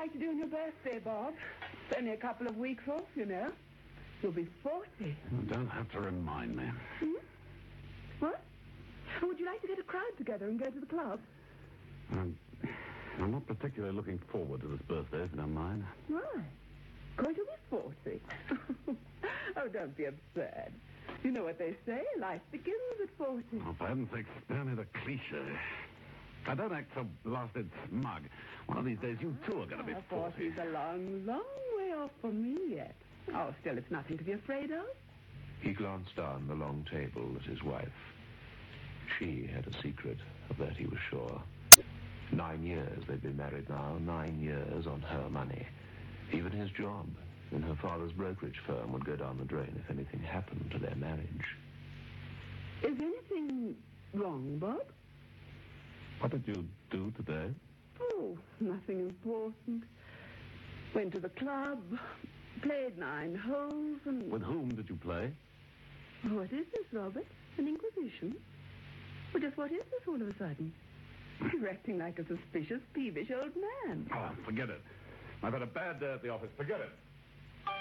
like to do on your birthday, Bob? It's only a couple of weeks off, you know. You'll be 40. You don't have to remind me. What? Would you like to get a crowd together and go to the club? I'm not particularly looking forward to this birthday, if you don't mind. Why? Going to be 40. Oh, don't be absurd. You know what they say, life begins at 40. Oh, for heaven's sake, spare me the cliche. I don't act so blasted smug. One of these days, you too are going to be 40. 40's a long, long way off from me yet. Oh, still, it's nothing to be afraid of. He glanced down the long table at his wife. She had a secret, of that he was sure. 9 years they'd been married now, 9 years on her money. Even his job in her father's brokerage firm would go down the drain if anything happened to their marriage. Is anything wrong, Bob? What did you do today? Oh, nothing important. Went to the club, played 9 holes, and... With whom did you play? What is this, Robert? An inquisition? Well, just what is this all of a sudden? You're acting like a suspicious, peevish old man. Oh, forget it. I've had a bad day at the office. Forget it.